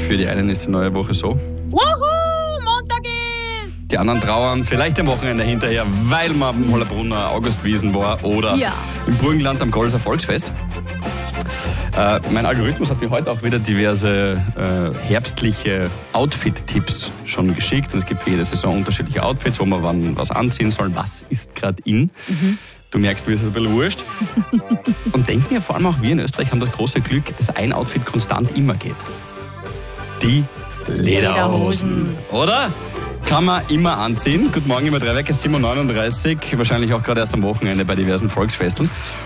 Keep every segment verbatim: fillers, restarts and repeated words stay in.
Für die einen ist die neue Woche so. Wuhu, Montag ist! Die anderen trauern vielleicht am Wochenende hinterher, weil man am Hollabrunner Augustwiesen war oder Ja. im Burgenland am Golser Volksfest. Äh, mein Algorithmus hat mir heute auch wieder diverse äh, herbstliche Outfit-Tipps schon geschickt. Und es gibt für jede Saison unterschiedliche Outfits, wo man wann was anziehen soll. Was ist gerade in? Mhm. Du merkst, mir ist es ein bisschen wurscht. Und denken wir vor allem auch wir in Österreich haben das große Glück, dass ein Outfit konstant immer geht. Die Lederhosen. Oder? Kann man immer anziehen. Guten Morgen, immer drei Wecker, sieben Uhr neununddreißig. Wahrscheinlich auch gerade erst am Wochenende bei diversen Volksfesteln.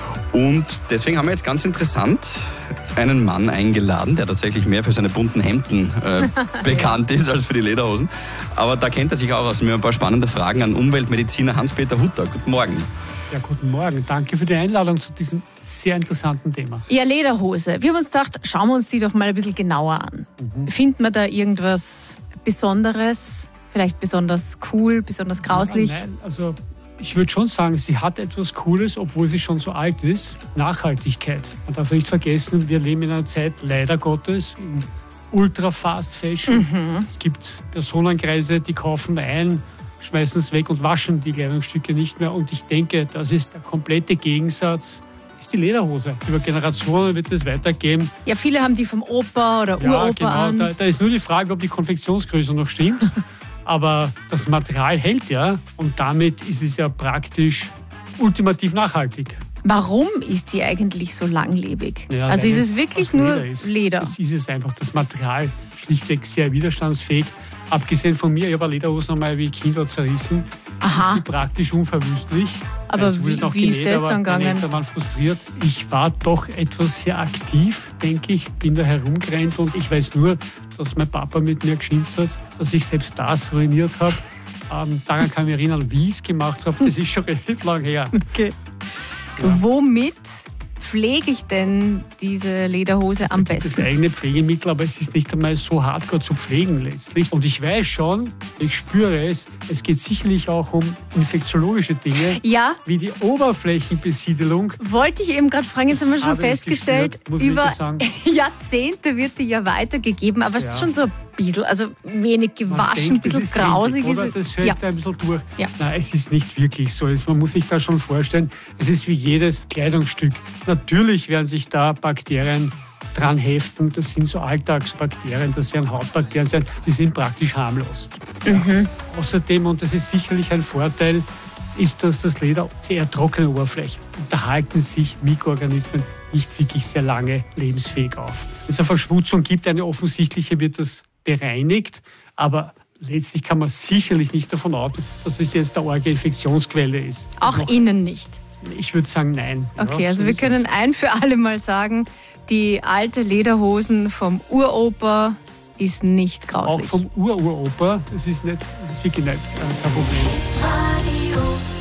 Und deswegen haben wir jetzt ganz interessant einen Mann eingeladen, der tatsächlich mehr für seine bunten Hemden äh, bekannt ist als für die Lederhosen. Aber da kennt er sich auch aus. Wir haben ein paar spannende Fragen an Umweltmediziner Hans-Peter Hutter. Guten Morgen. Ja, guten Morgen. Danke für die Einladung zu diesem sehr interessanten Thema. Ja, Lederhose. Wir haben uns gedacht, schauen wir uns die doch mal ein bisschen genauer an. Mhm. Finden wir da irgendwas Besonderes? Vielleicht besonders cool, besonders grauslich? Ja, nein, also ich würde schon sagen, sie hat etwas Cooles, obwohl sie schon so alt ist. Nachhaltigkeit. Man darf nicht vergessen, wir leben in einer Zeit, leider Gottes, in Ultra-Fast Fashion. Mhm. Es gibt Personenkreise, die kaufen ein, schmeißen es weg und waschen die Kleidungsstücke nicht mehr. Und ich denke, das ist der komplette Gegensatz, ist die Lederhose. Über Generationen wird es weitergehen. Ja, viele haben die vom Opa oder ja, Uropa genau, an. Da, da ist nur die Frage, ob die Konfektionsgröße noch stimmt. Aber das Material hält ja und damit ist es ja praktisch ultimativ nachhaltig. Warum ist die eigentlich so langlebig? Ja, also ist es wirklich nur Leder, ist. Leder? Das ist es einfach. Das Material schlichtweg sehr widerstandsfähig. Abgesehen von mir, ich habe Lederhosen einmal wie Kind zerrissen. Aha. Ist sie praktisch unverwüstlich. Aber also wie, wie ist das dann gegangen? Da waren frustriert. Ich war doch etwas sehr aktiv, denke ich. Bin da herumgerannt und ich weiß nur, dass mein Papa mit mir geschimpft hat, dass ich selbst das ruiniert habe. Ähm, daran kann ich mich erinnern, wie ich es gemacht habe. Das ist schon relativ lang her. Okay. Ja. Womit pflege ich denn diese Lederhose am besten? Das eigene Pflegemittel, aber es ist nicht einmal so hardcore zu pflegen letztlich. Und ich weiß schon, ich spüre es, es geht sicherlich auch um infektiologische Dinge, ja. wie die Oberflächenbesiedelung. Wollte ich eben gerade fragen, jetzt haben wir schon Habe festgestellt, gespürt, über Jahrzehnte wird die ja weitergegeben, aber es ja. ist schon so ein bisschen, also wenig gewaschen, ein bisschen grausig. Oder? Das höre ja. ich da ein bisschen durch. Ja. Nein, es ist nicht wirklich so. Man muss sich da schon vorstellen, es ist wie jedes Kleidungsstück. Natürlich werden sich da Bakterien dran heften. Das sind so Alltagsbakterien, das werden Hautbakterien sein. Die sind praktisch harmlos. Mhm. Ja. Außerdem, und das ist sicherlich ein Vorteil, ist, dass das Leder sehr trockene Oberfläche. Und da halten sich Mikroorganismen nicht wirklich sehr lange lebensfähig auf. Wenn es eine Verschmutzung gibt, eine offensichtliche, wird das bereinigt, aber letztlich kann man sicherlich nicht davon ausgehen, dass es jetzt eine arge Infektionsquelle ist. Auch noch, innen nicht? Ich würde sagen, nein. Okay, ja, also so wir können ein für alle Mal sagen, die alte Lederhosen vom Uropa ist nicht grauslich. Auch vom Ururopa, das ist, nicht, das ist wirklich nicht äh, kein Problem.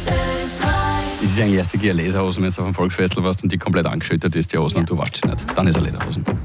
Es ist eigentlich erst wirklich eine Lederhose, wenn du auf einem Volksfestel warst und die komplett angeschüttet ist, die Hosen, ja. und du waschst sie nicht. Dann ist eine Lederhosen.